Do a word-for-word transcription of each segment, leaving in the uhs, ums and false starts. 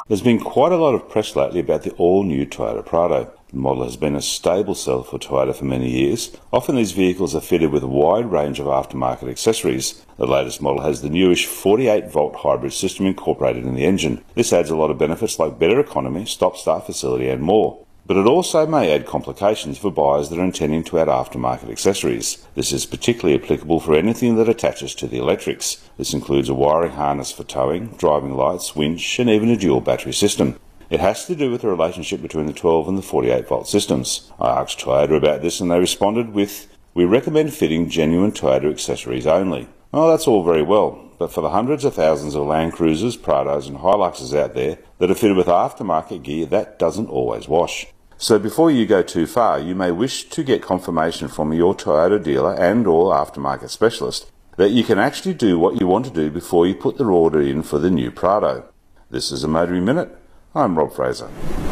There's been quite a lot of press lately about the all-new Toyota Prado. The model has been a stable seller for Toyota for many years. Often these vehicles are fitted with a wide range of aftermarket accessories. The latest model has the newish forty-eight volt hybrid system incorporated in the engine. This adds a lot of benefits like better economy, stop-start facility and more. But it also may add complications for buyers that are intending to add aftermarket accessories. This is particularly applicable for anything that attaches to the electrics. This includes a wiring harness for towing, driving lights, winch and even a dual battery system. It has to do with the relationship between the twelve and the forty-eight volt systems. I asked Toyota about this and they responded with, "We recommend fitting genuine Toyota accessories only." Oh, that's all very well, but for the hundreds of thousands of Land Cruisers, Prados and Hiluxes out there that are fitted with aftermarket gear, that doesn't always wash. So before you go too far, you may wish to get confirmation from your Toyota dealer and or aftermarket specialist that you can actually do what you want to do before you put the order in for the new Prado. This is a Motoring Minute. I'm Rob Fraser.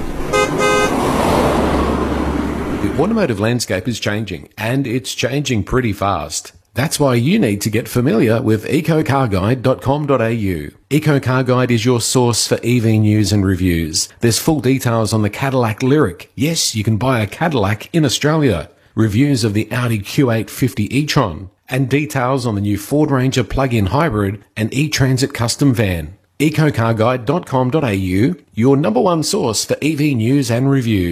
The automotive landscape is changing, and it's changing pretty fast. That's why you need to get familiar with eco car guide dot com dot a u. EcoCarGuide is your source for E V news and reviews. There's full details on the Cadillac Lyriq. Yes, you can buy a Cadillac in Australia. Reviews of the Audi Q eight fifty e-tron. And details on the new Ford Ranger plug-in hybrid and e-Transit custom van. eco car guide dot com dot a u, your number one source for E V news and reviews.